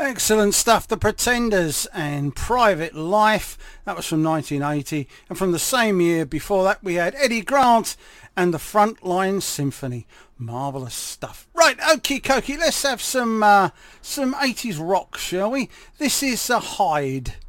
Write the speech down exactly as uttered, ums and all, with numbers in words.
Excellent stuff. The Pretenders and Private Life. That was from nineteen eighty. And from the same year before that we had Eddie Grant and the Frontline Symphony. Marvellous stuff. Right, okie dokie. Let's have some uh, some eighties rock, shall we? This is uh, Hyde.